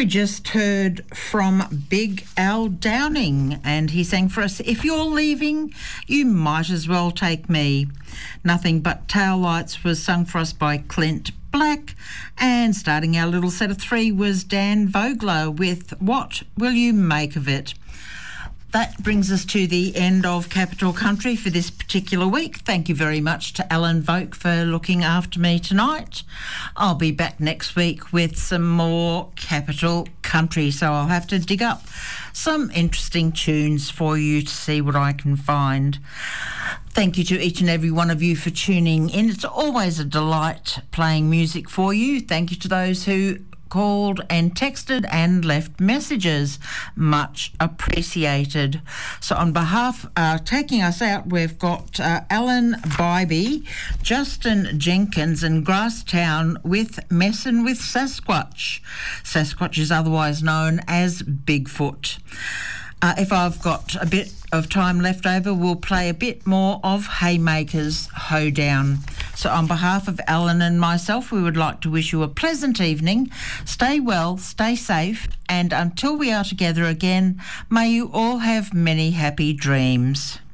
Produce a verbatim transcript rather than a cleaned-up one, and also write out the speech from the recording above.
We just heard from Big Al Downing, and he sang for us, "If you're leaving, you might as well take me." Nothing But Tail Lights was sung for us by Clint Black, and starting our little set of three was Dan Vogler with "What Will You Make of It?" That brings us to the end of Capital Country for this particular week. Thank you very much to Alan Voke for looking after me tonight. I'll be back next week with some more Capital Country, so I'll have to dig up some interesting tunes for you to see what I can find. Thank you to each and every one of you for tuning in. It's always a delight playing music for you. Thank you to those who called and texted and left messages. Much appreciated. So on behalf, uh, taking us out, we've got uh, Alan Bybee, Justin Jenkins and Grasstown with Messin' with Sasquatch. Sasquatch is otherwise known as Bigfoot. Uh, if I've got a bit of time left over, we'll play a bit more of Haymakers Hoedown. So on behalf of Alan and myself, we would like to wish you a pleasant evening. Stay well, stay safe, and until we are together again, may you all have many happy dreams.